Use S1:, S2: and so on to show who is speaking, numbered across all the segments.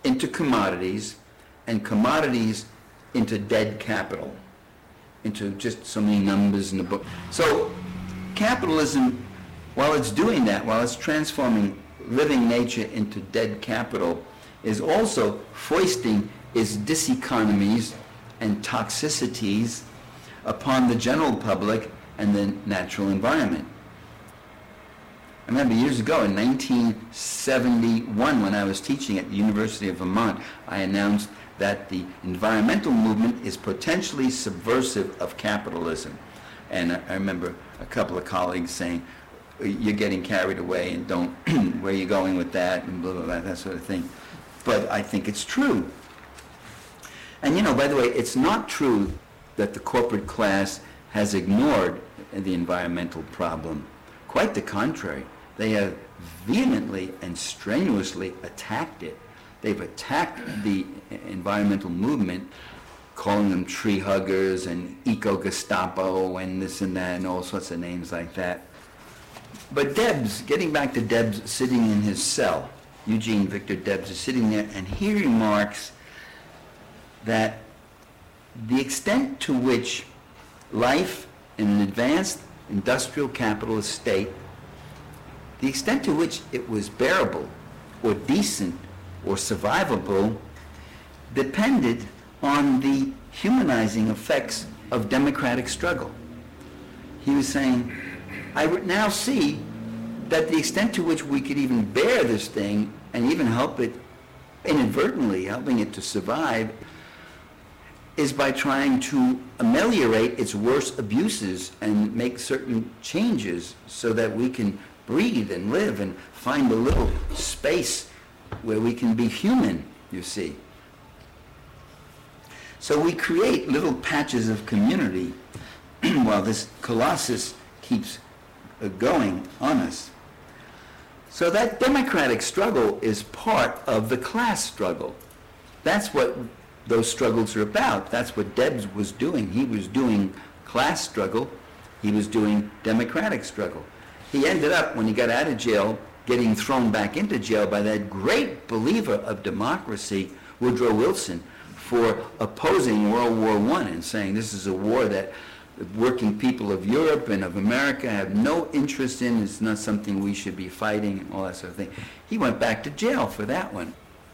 S1: into commodities, and commodities into dead capital, into just so many numbers in the book. So capitalism, while it's doing that, while it's transforming living nature into dead capital, is also foisting its diseconomies and toxicities upon the general public and the natural environment. I remember years ago in 1971 when I was teaching at the University of Vermont, I announced that the environmental movement is potentially subversive of capitalism. And I remember a couple of colleagues saying, you're getting carried away and don't, where are you going with that, and blah, blah, blah, that sort of thing. But I think it's true. And you know, by the way, it's not true that the corporate class has ignored the environmental problem. Quite the contrary. They have vehemently and strenuously attacked it. They've attacked the environmental movement, calling them tree huggers and eco-Gestapo and this and that and all sorts of names like that. But Debs, getting back to Debs sitting in his cell, Eugene Victor Debs is sitting there, and he remarks that the extent to which life in an advanced industrial capitalist state, the extent to which it was bearable or decent or survivable depended on the humanizing effects of democratic struggle. He was saying, I would now see that the extent to which we could even bear this thing and even help it, inadvertently helping it to survive, is by trying to ameliorate its worst abuses and make certain changes so that we can breathe and live and find a little space where we can be human, you see. So we create little patches of community while this colossus keeps going on us. So that democratic struggle is part of the class struggle. That's what those struggles are about. That's what Debs was doing. He was doing class struggle. He was doing democratic struggle. He ended up, when he got out of jail, getting thrown back into jail by that great believer of democracy, Woodrow Wilson, for opposing World War I and saying this is a war that the working people of Europe and of America have no interest in. It's not something we should be fighting and all that sort of thing. He went back to jail for that one.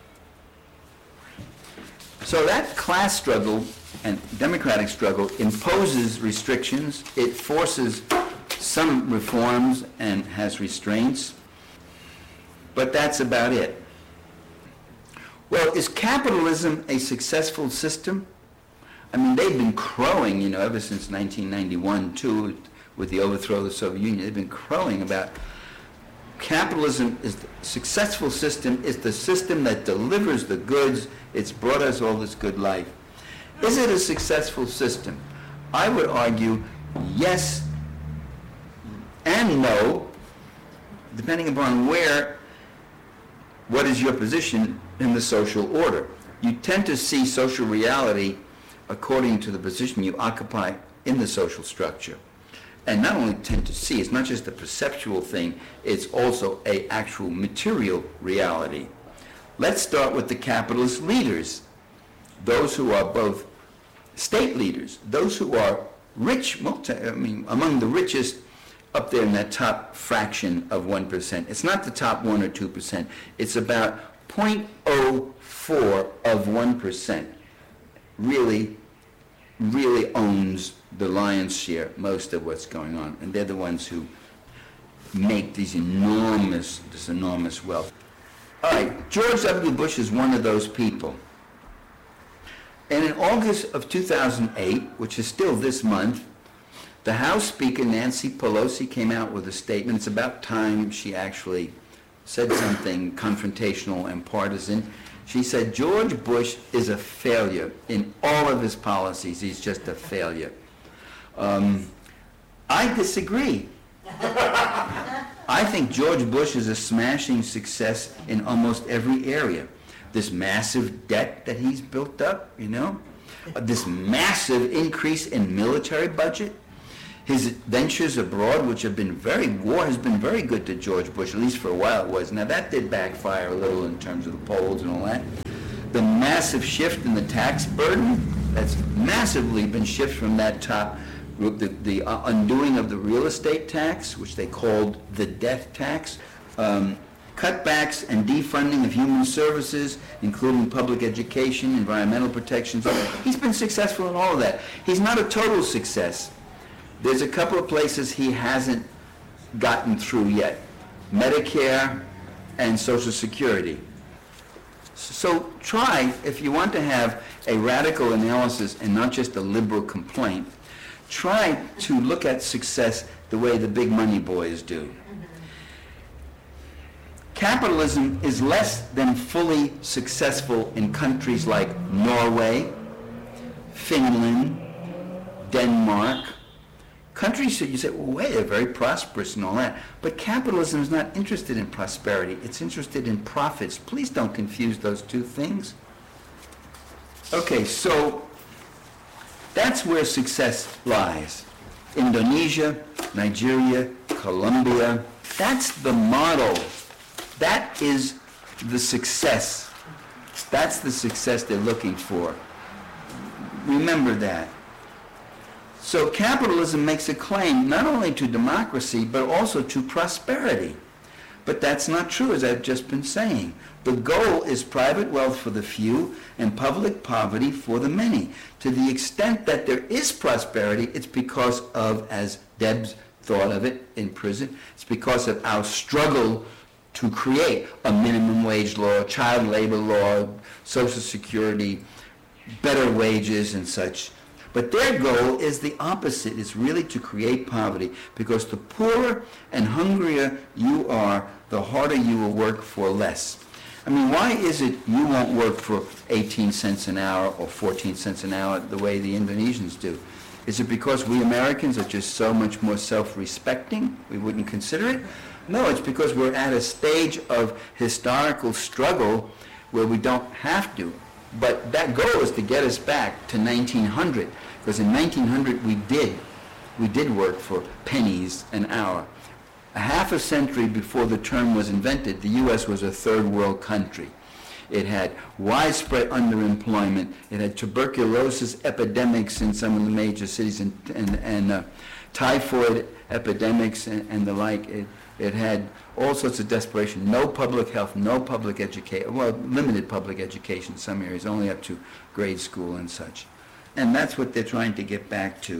S1: So that class struggle and democratic struggle imposes restrictions. It forces some reforms and has restraints. But that's about it. Well, is capitalism a successful system? I mean, they've been crowing, you know, ever since 1991, too, with the overthrow of the Soviet Union. They've been crowing about capitalism is the successful system, is the system that delivers the goods. It's brought us all this good life. Is it a successful system? I would argue yes and no, depending upon what is your position in the social order. You tend to see social reality according to the position you occupy in the social structure. And not only tend to see, it's not just a perceptual thing, it's also an actual material reality. Let's start with the capitalist leaders, those who are both state leaders, those who are rich, among the richest up there in that top fraction of 1%. It's not the top 1 or 2%. It's about 0.04 of 1% really owns the lion's share, most of what's going on. And they're the ones who make this enormous wealth. All right, George W. Bush is one of those people. And in August of 2008, which is still this month, the House Speaker, Nancy Pelosi, came out with a statement. It's about time she actually said something confrontational and partisan. She said, George Bush is a failure in all of his policies. He's just a failure. I disagree. I think George Bush is a smashing success in almost every area. This massive debt that he's built up, this massive increase in military budget, his ventures abroad, which have been war has been very good to George Bush, at least for a while it was. Now that did backfire a little in terms of the polls and all that. The massive shift in the tax burden, that's massively been shifted from that top group, the undoing of the real estate tax, which they called the death tax, cutbacks and defunding of human services, including public education, environmental protections. He's been successful in all of that. He's not a total success. There's a couple of places he hasn't gotten through yet. Medicare and Social Security. So try, if you want to have a radical analysis and not just a liberal complaint, try to look at success the way the big money boys do. Capitalism is less than fully successful in countries like Norway, Finland, Denmark, countries that you say, well, wait, they're very prosperous and all that. But capitalism is not interested in prosperity. It's interested in profits. Please don't confuse those two things. Okay, so that's where success lies. Indonesia, Nigeria, Colombia. That's the model. That is the success. That's the success they're looking for. Remember that. So capitalism makes a claim not only to democracy, but also to prosperity. But that's not true, as I've just been saying. The goal is private wealth for the few and public poverty for the many. To the extent that there is prosperity, it's because of, as Debs thought of it in prison, it's because of our struggle to create a minimum wage law, child labor law, Social Security, better wages and such. But their goal is the opposite. It's really to create poverty, because the poorer and hungrier you are, the harder you will work for less. I mean, why is it you won't work for 18 cents an hour or 14 cents an hour the way the Indonesians do? Is it because we Americans are just so much more self-respecting? We wouldn't consider it? No, it's because we're at a stage of historical struggle where we don't have to. But that goal is to get us back to 1900, because in 1900 we did work for pennies an hour. A half a century before the term was invented, the U.S. was a third world country. It had widespread underemployment. It had tuberculosis epidemics in some of the major cities and typhoid epidemics and the like. It had all sorts of desperation, no public health, no public education, well, limited public education in some areas, only up to grade school and such. And that's what they're trying to get back to.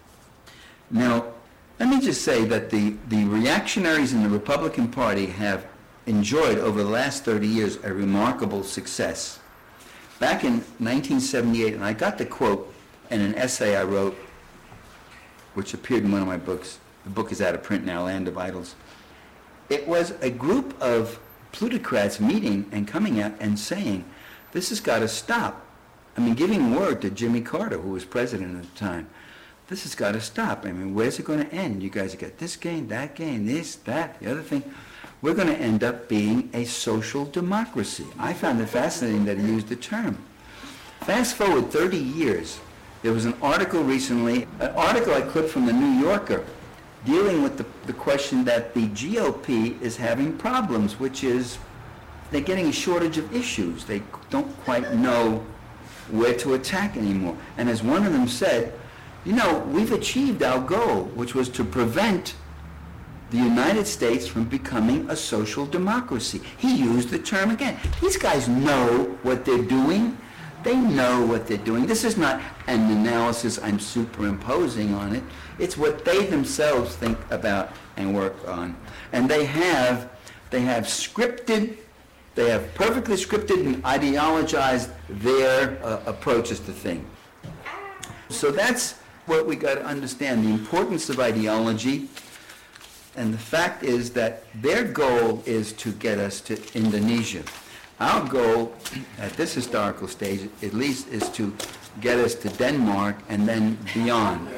S1: Now, let me just say that the reactionaries in the Republican Party have enjoyed over the last 30 years a remarkable success. Back in 1978, and I got the quote in an essay I wrote, which appeared in one of my books. The book is out of print now, Land of Idols. It was a group of plutocrats meeting and coming out and saying, this has got to stop. I mean, giving word to Jimmy Carter, who was president at the time, this has got to stop. I mean, where's it going to end? You guys have got this game, this, that, the other thing. We're going to end up being a social democracy. I found it fascinating that he used the term. Fast forward 30 years, there was an article recently, an article I clipped from the New Yorker, dealing with the question that the GOP is having problems, which is they're getting a shortage of issues. They don't quite know where to attack anymore. And as one of them said, you know, we've achieved our goal, which was to prevent the United States from becoming a social democracy. He used the term again. These guys know what they're doing. They know what they're doing. This is not an analysis I'm superimposing on it. It's what they themselves think about and work on. And they have perfectly scripted and ideologized their approaches to things. So that's what we got to understand, the importance of ideology. And the fact is that their goal is to get us to Indonesia. Our goal at this historical stage, at least, is to get us to Denmark and then beyond.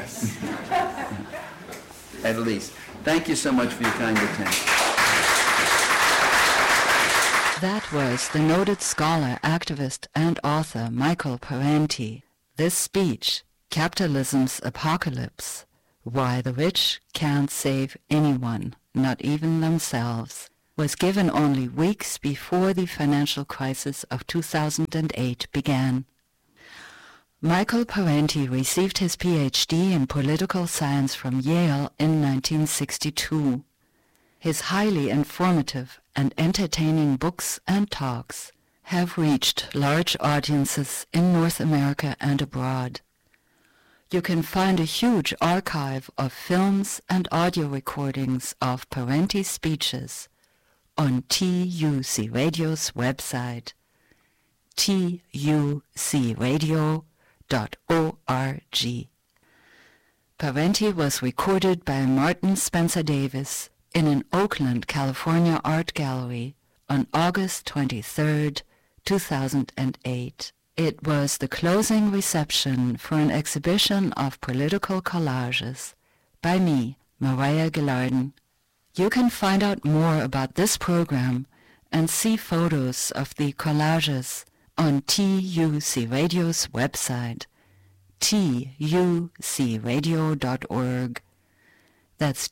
S1: At least. Thank you so much for your kind attention.
S2: That was the noted scholar, activist, and author Michael Parenti. This speech, Capitalism's Apocalypse, Why the Rich Can't Save Anyone, Not Even Themselves, was given only weeks before the financial crisis of 2008 began. Michael Parenti received his PhD in political science from Yale in 1962. His highly informative and entertaining books and talks have reached large audiences in North America and abroad. You can find a huge archive of films and audio recordings of Parenti's speeches on TUC Radio's website, tucradio.org. Parenti was recorded by Martin Spencer Davis in an Oakland, California art gallery on August 23, 2008. It was the closing reception for an exhibition of political collages by me, Mariah Gillardin. You can find out more about this program and see photos of the collages on TUC Radio's website, tucradio.org. That's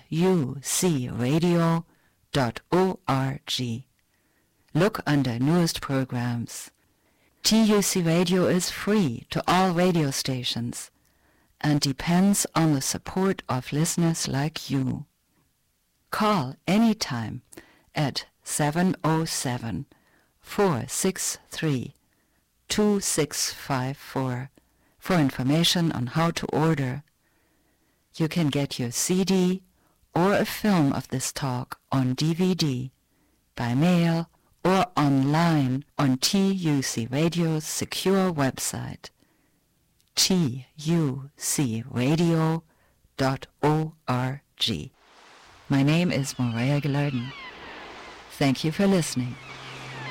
S2: tucradio.org. Look under newest programs. TUC Radio is free to all radio stations and depends on the support of listeners like you. Call anytime at 707-463-2654 for information on how to order. You can get your CD or a film of this talk on DVD, by mail, or online on TUC Radio's secure website, tucradio.org. My name is Mariah Gillardin. Thank you for listening.